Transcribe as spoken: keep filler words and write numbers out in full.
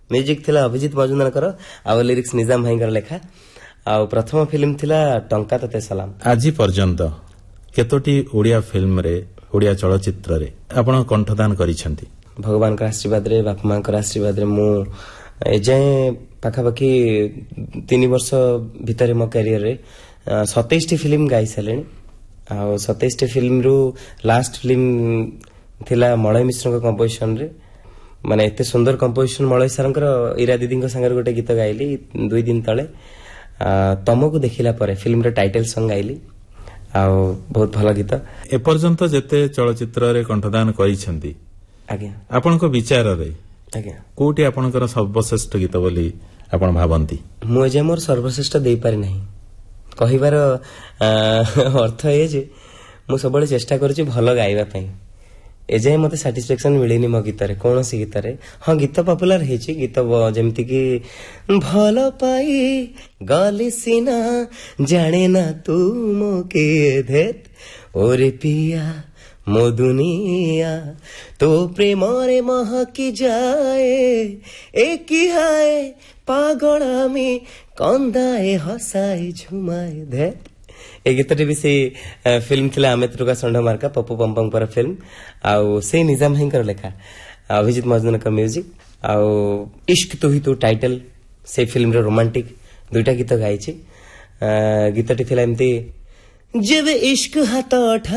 Music थिला अभिजीत मजुमदार आ lyrics निजाम भाई लेखा आ प्रथम फिल्म थिला टंका तते सलाम। आज पर्यंत केतोटी ओडिया फिल्म रे ओडिया चलचित्र रे आपण कंठदान करिसेंती? भगवान का आशीर्वाद रे बापा मां का आशीर्वाद रे मु एजाए पाखापाखि तीन वर्ष भितर मो कैरियर रे सत्ताईस टी फिल्म गाई सारे आ सत्ताईस टी फिल्म रु लास्ट फिल्म थिला मलय मिश्र को कंपोजिशन रे माने एते सुंदर कंपोजिशन मलय सर इरा दीदी संगे गोटे गीत गाइली दुई दिन तले तमको देखिला परे फिल्म रे टाइटल सॉन्ग गाइली आ बहुत भल गीत। ए पर्यंत जेते चलचित्र रे कंठदान करिसेंती आज्ञा आपनक विचार रे आज्ञा कोटी आपनकर सर्वश्रेष्ठ गीत बोली आपण भाबंती? मु जे मोर सर्वश्रेष्ठ देई पारि नाही कहिबार अर्थ ए जे मु सबले चेष्टा करूची भल गाइबा पई एजाए मते सैटिस्फैक्शन मिलेनी मो गीत रे कौन सी गीत रे। हाँ गीत पॉपुलर हेची गीत जेमती कि भल पाई गली सीना जाने ना तू मो के धेत ओरे पिया मो दुनिया तो प्रेम रे महकी जाए एक हाय पागल में कंदाए हसाए झुमाए धेत। ए गीतटे भी से फिल्म थिला आमे तुका संढ मार्का पप्पू पम्पम पर फिल्म आउ से निजाम भाई लेखा अभिजीत मजुमदार का म्यूजिक आउ इश्क तू ही तू टाइटल से फिल्म रे रोमांटिक दुईटा गीत गाइछि। गीतटी थिला एमती जेबे इश्क हाथ